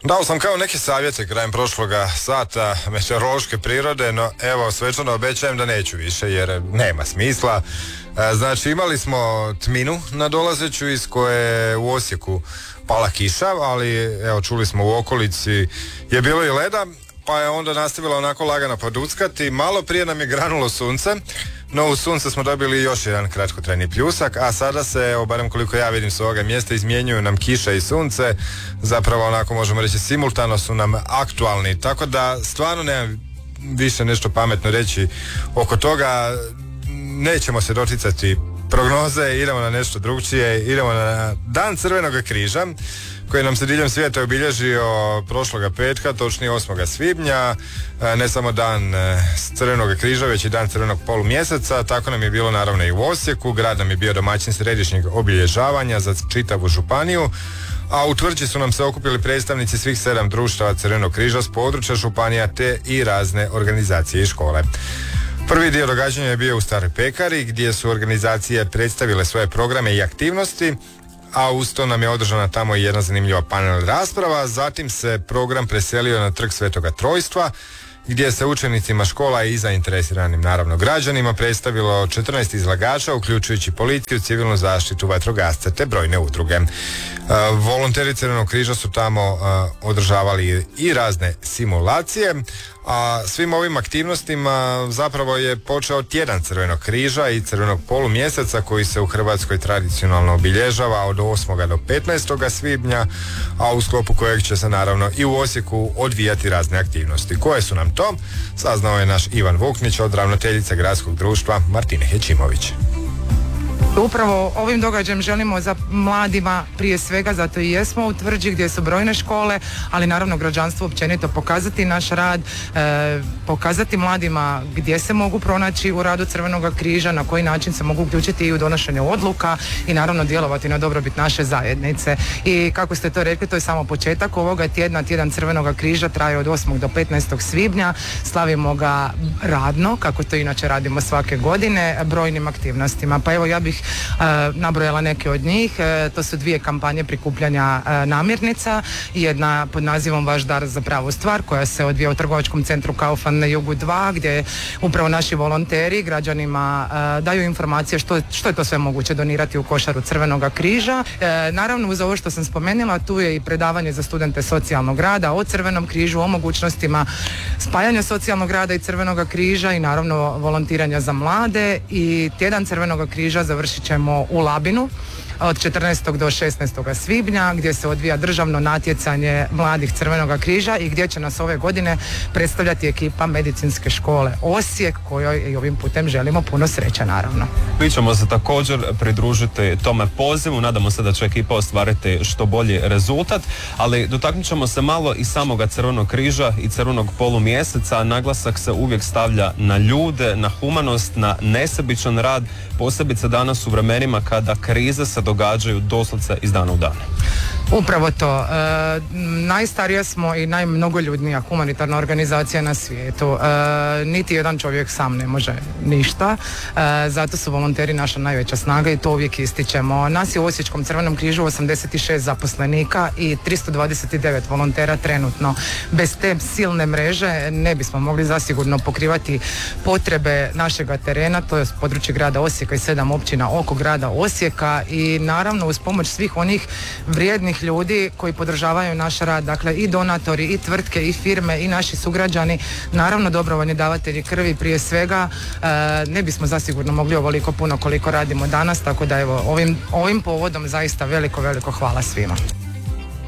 Dao sam kao neke savjete krajem prošloga sata meteorološke prirode, no evo svečano obećajem da neću više jer nema smisla. Znači imali smo tminu nadolazeću iz koje je u Osijeku pala kiša, ali evo čuli smo u okolici je bilo i leda, pa je onda nastavila onako lagano poduckati. Malo prije nam je granulo sunce, no u sunce smo dobili još jedan kratkotrajni pljusak, a sada se, evo, barem koliko ja vidim s ovoga mjesta, izmjenjuju nam kiša i sunce, zapravo onako možemo reći simultano su nam aktualni, tako da stvarno nemam više nešto pametno reći oko toga. Nećemo se doticati prognoze, idemo na nešto drugčije, idemo na Dan Crvenog križa koji nam se diljem svijeta obilježio prošloga petka, točnije 8. svibnja, ne samo Dan Crvenog križa, već i Dan Crvenog polumjeseca. Tako nam je bilo naravno i u Osijeku, grad nam je bio domaćin središnjeg obilježavanja za čitavu županiju, a u Tvrđi su nam se okupili predstavnici svih 7 društava Crvenog križa s područja županija te i razne organizacije i škole. Prvi dio događanja je bio u Staroj pekari gdje su organizacije predstavile svoje programe i aktivnosti, a uz to nam je održana tamo i jedna zanimljiva panel rasprava. Zatim se program preselio na Trg Svetoga Trojstva gdje se učenicima škola i zainteresiranim naravno građanima predstavilo 14 izlagača, uključujući policiju, civilnu zaštitu, vatrogasce te brojne udruge. Volonteri Crvenog križa su tamo održavali i razne simulacije, a svim ovim aktivnostima zapravo je počeo tjedan Crvenog križa i Crvenog polumjeseca koji se u Hrvatskoj tradicionalno obilježava od 8. do 15. svibnja, a u sklopu kojeg će se naravno i u Osijeku odvijati razne aktivnosti. Koje su nam to? Saznao je naš Ivan Vuknić od ravnateljice gradskog društva Martine Hećimović. Upravo ovim događajem želimo za mladima prije svega, zato i jesmo u Tvrđi gdje su brojne škole, ali naravno građanstvo općenito pokazati naš rad, pokazati mladima gdje se mogu pronaći u radu Crvenog križa, na koji način se mogu uključiti i u donošenje odluka i naravno djelovati na dobrobit naše zajednice. I kako ste to rekli, to je samo početak ovoga tjedna. Tjedan Crvenog križa traje od 8. do 15. svibnja. Slavimo ga radno, kako to inače radimo svake godine, brojnim aktivnostima. Pa evo ja bih nabrojala neke od njih. To su 2 kampanje prikupljanja namirnica. Jedna pod nazivom Vaš dar za pravu stvar koja se odvija u trgovačkom centru Kaufland na Jugu 2 gdje upravo naši volonteri građanima daju informacije što je to sve moguće donirati u košaru Crvenog križa. Naravno uz ovo što sam spomenula tu je i predavanje za studente socijalnog rada o Crvenom križu, o mogućnostima spajanja socijalnog rada i Crvenog križa i naravno volontiranja za mlade. I tjedan Crvenog križa završit ćemo u Labinu od 14. do 16. svibnja gdje se odvija državno natjecanje mladih Crvenog križa i gdje će nas ove godine predstavljati ekipa medicinske škole Osijek kojoj i ovim putem želimo puno sreće naravno. Mi ćemo se također pridružiti tome pozivu, nadamo se da će ekipa ostvariti što bolji rezultat, ali dotaknut ćemo se malo i samoga Crvenog križa i Crvenog polumjeseca. Naglasak se uvijek stavlja na ljude, na humanost, na nesebičan rad, posebice danas u vremenima kada krize se događaju doslovce iz dana u dan. Upravo to. Najstarija smo i najmnogoljudnija humanitarna organizacija na svijetu. Niti jedan čovjek sam ne može ništa. Zato su volonteri naša najveća snaga i to uvijek ističemo. Nas je u Osječkom Crvenom križu 86 zaposlenika i 329 volontera trenutno. Bez te silne mreže ne bismo mogli zasigurno pokrivati potrebe našega terena, to je područje grada Osijeka i 7 općina oko grada Osijeka i naravno uz pomoć svih onih vrijednih ljudi koji podržavaju naš rad, dakle i donatori, i tvrtke, i firme, i naši sugrađani, naravno dobrovoljni davatelji krvi prije svega, ne bismo zasigurno mogli ovoliko puno koliko radimo danas, tako da evo ovim povodom zaista veliko hvala svima.